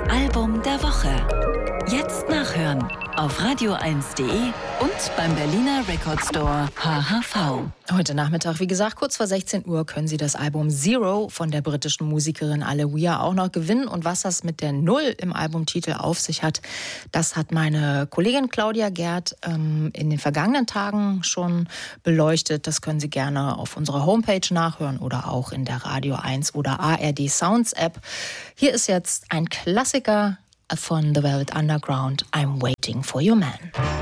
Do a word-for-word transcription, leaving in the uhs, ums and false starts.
Album der Woche. Jetzt nachhören auf radio eins punkt de und beim Berliner Record Store H H V. Heute Nachmittag, wie gesagt, kurz vor sechzehn Uhr können Sie das Album Zero von der britischen Musikerin Aleluia auch noch gewinnen. Und was das mit der Null im Albumtitel auf sich hat, das hat meine Kollegin Claudia Gerd ähm, in den vergangenen Tagen schon beleuchtet. Das können Sie gerne auf unserer Homepage nachhören oder auch in der Radio eins oder A R D Sounds App. Hier ist jetzt ein Klassiker von The Velvet Underground, I'm Waiting for Your Man.